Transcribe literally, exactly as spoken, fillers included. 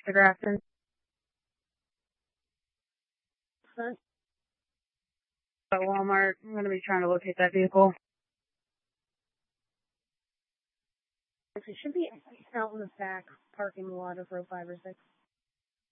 to Grafton. At Walmart. I'm going to be trying to locate that vehicle. It should be out in the back parking lot of row five or six.